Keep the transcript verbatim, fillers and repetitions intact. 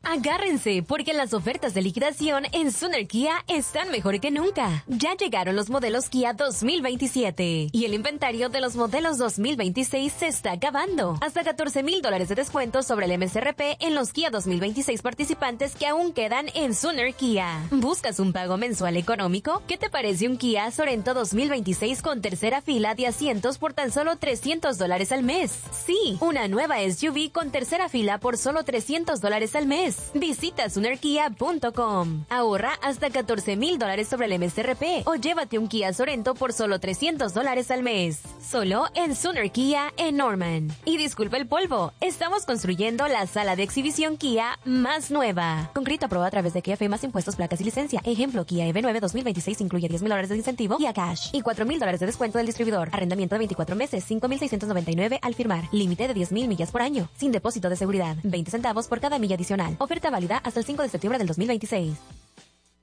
Agárrense, porque las ofertas de liquidación en Suner Kia están mejor que nunca. Ya llegaron los modelos Kia dos mil veintisiete y el inventario de los modelos dos mil veintiséis se está acabando. Hasta catorce mil dólares de descuento sobre el M S R P en los Kia dos mil veintiséis participantes que aún quedan en Suner Kia. ¿Buscas un pago mensual económico? ¿Qué te parece un Kia Sorento dos mil veintiséis con tercera fila de asientos por tan solo trescientos dólares al mes? Sí, una nueva S U V con tercera fila por solo trescientos dólares al mes. Visita suner kia punto com. Ahorra hasta catorce mil dólares sobre el M S R P o llévate un Kia Sorento por solo trescientos dólares al mes. Solo en Suner Kia en Norman. Y disculpa el polvo, estamos construyendo la sala de exhibición Kia más nueva. Con crédito aprobado a través de K F más impuestos, placas y licencia. Ejemplo, Kia E V nueve dos mil veintiséis incluye diez mil dólares de incentivo Kia Cash y cuatro mil dólares de descuento del distribuidor. Arrendamiento de veinticuatro meses, cinco mil seiscientos noventa y nueve al firmar. Límite de diez mil millas por año. Sin depósito de seguridad. veinte centavos por cada milla adicional. Oferta válida hasta el cinco de septiembre del dos mil veintiséis.